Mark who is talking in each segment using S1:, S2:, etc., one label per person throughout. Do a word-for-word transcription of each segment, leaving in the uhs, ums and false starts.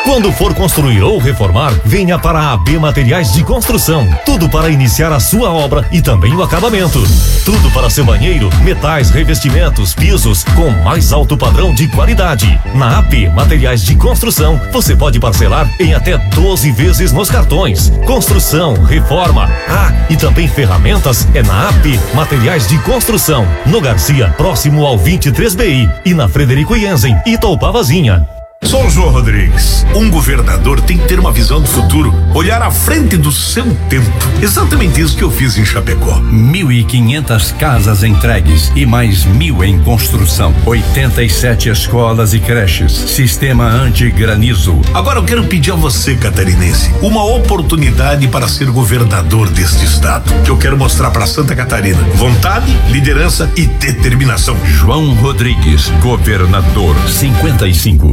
S1: Quando for construir ou reformar, venha para a A B Materiais de Construção. Tudo para iniciar a sua obra e também o acabamento. Tudo para seu banheiro, metais, revestimentos, pisos, com mais alto padrão de qualidade. Na A B Materiais de Construção, você pode parcelar em até doze vezes nos cartões. Construção, reforma, ah, e também ferramentas é na A B Materiais de Construção. No Garcia, próximo ao vinte e três B I e na Frederico Jensen, Itaupavazinha.
S2: Sou o João Rodrigues. Um governador tem que ter uma visão do futuro, olhar à frente do seu tempo. Exatamente isso que eu fiz em Chapecó.
S3: Mil e quinhentas casas entregues e mais mil em construção. oitenta e sete escolas e creches. Sistema anti-granizo.
S2: Agora eu quero pedir a você, catarinense, uma oportunidade para ser governador deste estado, que eu quero mostrar para Santa Catarina. Vontade, liderança e determinação.
S3: João Rodrigues, governador. cinquenta e cinco.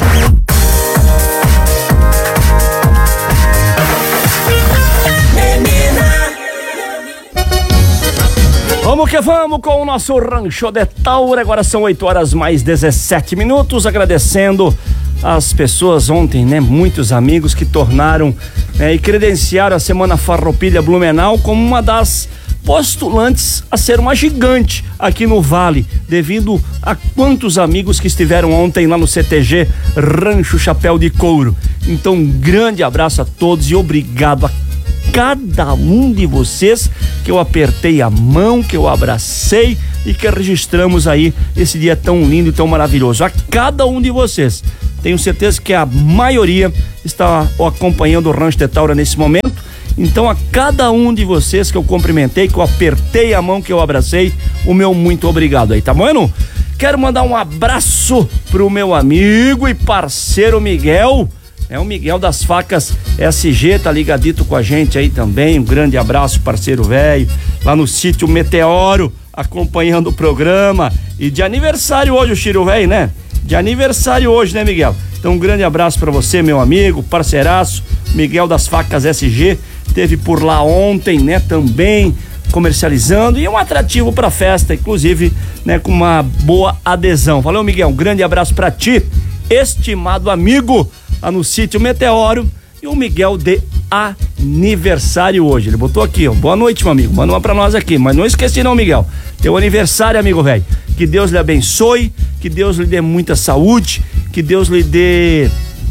S4: Vamos que vamos com o nosso Rancho de Taura. Agora são oito horas mais dezessete minutos. Agradecendo as pessoas ontem, né? Muitos amigos que tornaram né, e credenciaram a Semana Farroupilha Blumenau como uma das postulantes a ser uma gigante aqui no Vale, devido a quantos amigos que estiveram ontem lá no C T G Rancho Chapéu de Couro. Então, um grande abraço a todos e obrigado a cada um de vocês que eu apertei a mão, que eu abracei e que registramos aí esse dia tão lindo e tão maravilhoso. A cada um de vocês. Tenho certeza que a maioria está acompanhando o Rancho de Taura nesse momento. Então, a cada um de vocês que eu cumprimentei, que eu apertei a mão, que eu abracei, o meu muito obrigado aí, tá bom? Quero mandar um abraço pro meu amigo e parceiro Miguel, é o Miguel das Facas S G, tá ligadito com a gente aí também. Um grande abraço, parceiro velho, lá no sítio Meteoro, acompanhando o programa. E de aniversário hoje o Chiro velho, né? De aniversário hoje, né, Miguel? Então, um grande abraço pra você, meu amigo, parceiraço, Miguel das Facas S G. Teve por lá ontem, né, também comercializando e um atrativo pra festa, inclusive, né, com uma boa adesão. Valeu, Miguel, um grande abraço pra ti, estimado amigo, lá no sítio Meteoro. E o Miguel de aniversário hoje, ele botou aqui, ó, boa noite, meu amigo, manda uma pra nós aqui, mas não esqueci não, Miguel, teu aniversário, amigo velho, que Deus lhe abençoe, que Deus lhe dê muita saúde, que Deus lhe dê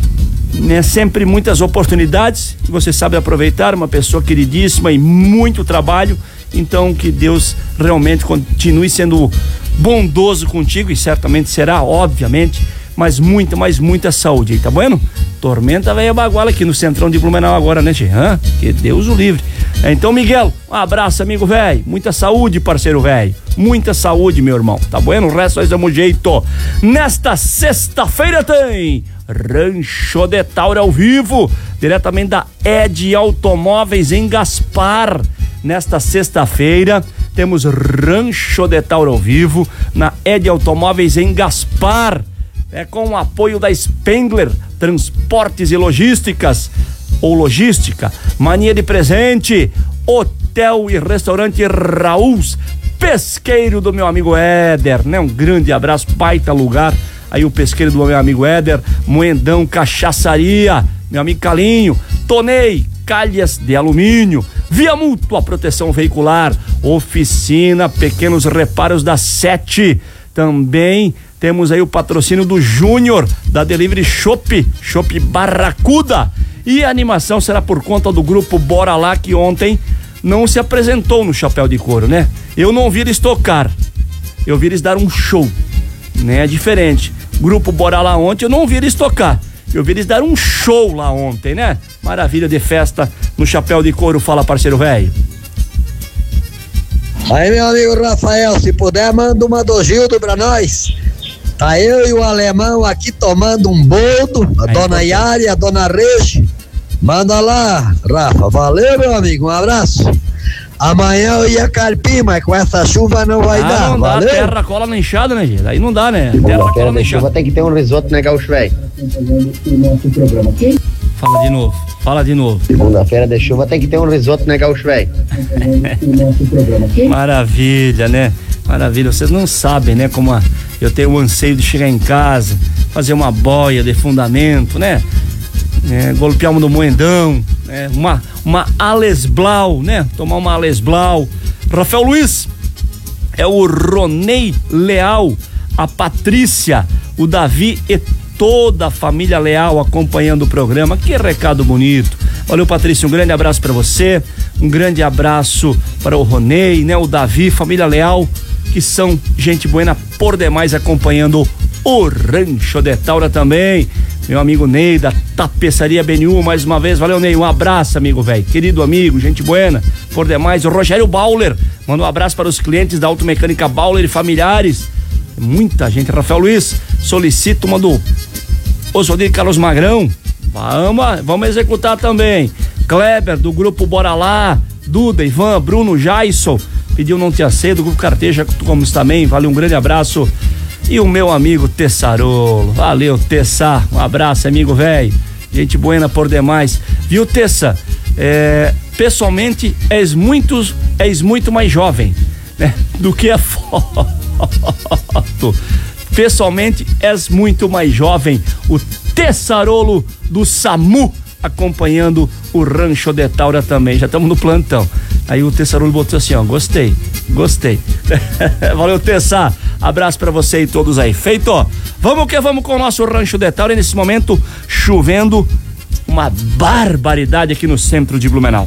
S4: né, sempre muitas oportunidades, que você sabe aproveitar, uma pessoa queridíssima e muito trabalho. Então, que Deus realmente continue sendo bondoso contigo, e certamente será, obviamente, mas muita, mas muita saúde aí, tá bueno? Tormenta veio baguala aqui no centrão de Blumenau agora, né, tchê? Hã? Que Deus o livre. Então, Miguel, um abraço, amigo velho, muita saúde, parceiro velho, muita saúde, meu irmão, tá bueno? O resto nós damos jeito. Nesta sexta-feira tem Rancho de Taura ao vivo, diretamente da Ed Automóveis em Gaspar. Nesta sexta-feira temos Rancho de Taura ao vivo na Ed Automóveis em Gaspar, é com o apoio da Spengler Transportes e Logísticas ou Logística, Mania de Presente, Hotel e Restaurante Raús, pesqueiro do meu amigo Éder, né? Um grande abraço, baita lugar aí o pesqueiro do meu amigo Éder, Moendão Cachaçaria, meu amigo Calinho, Tonei Calhas de Alumínio, Via Mútua Proteção Veicular, Oficina Pequenos Reparos da Sete. Também temos aí o patrocínio do Júnior, da Delivery Shop, Shop Barracuda. E a animação será por conta do grupo Bora Lá, que ontem não se apresentou no Chapéu de Couro, né? Eu não vi eles tocar, eu vi eles dar um show, né? É diferente. Grupo Bora Lá ontem, eu não vi eles tocar, eu vi eles dar um show lá ontem, né? Maravilha de festa no Chapéu de Couro. Fala, parceiro velho.
S5: Aí, meu amigo Rafael, se puder, manda uma do Gildo pra nós. Tá eu e o alemão aqui tomando um boldo, a aí, dona Yara e a dona Regi. Manda lá, Rafa. Valeu, meu amigo, um abraço. Amanhã eu ia carpir, mas com essa chuva não vai ah, dar.
S4: Não dá,
S5: valeu?
S4: Terra cola na enxada, né, gente? Aí não dá, né? Terra cola na enxada.
S5: Tem que ter um risoto, né, gaúcho, velho?
S4: Fala de novo, fala de novo.
S5: Segunda-feira de chuva tem que ter um risoto, né, gaúcho, velho?
S4: Maravilha, né? Maravilha, vocês não sabem, né, como a, eu tenho o anseio de chegar em casa, fazer uma boia de fundamento, né? né? Golpeamos no Moendão, né? Uma, uma Alesblau, né? Tomar uma Alesblau. Rafael Luiz, é o Ronei Leal, a Patrícia, o Davi e toda a família Leal acompanhando o programa. Que recado bonito. Valeu, Patrícia, um grande abraço para você, um grande abraço para o Ronei, né? O Davi, família Leal, que são gente buena por demais acompanhando o Rancho de Taura também. Meu amigo Ney da Tapeçaria B N U, mais uma vez, valeu, Ney, um abraço, amigo velho, querido amigo, gente buena por demais. O Rogério Bauler manda um abraço para os clientes da Automecânica Bauler e familiares. Muita gente. Rafael Luiz, solicito uma do Oswaldir Carlos Magrão. Vamos, vamos executar também. Kleber, do grupo Bora Lá, Duda, Ivan, Bruno, Jaison, pediu Não Te Aceito, do grupo Carteja, como também, vale, um grande abraço. E o meu amigo Tessarolo, valeu, Tessa, um abraço, amigo velho, gente buena por demais. Viu, Tessa? É, pessoalmente, és muito, és muito mais jovem, né, do que a foto. Pessoalmente, és muito mais jovem. O Tessarolo do SAMU acompanhando o Rancho de Taura também. Já estamos no plantão. Aí o Tessarolo botou assim, ó, gostei, gostei. Valeu, Tessa. Abraço pra você e todos aí. Feito, ó. Vamos que vamos com o nosso Rancho de Taura. Nesse momento, chovendo uma barbaridade aqui no centro de Blumenau.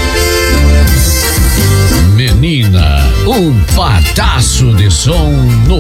S6: Menina, um pataço de som no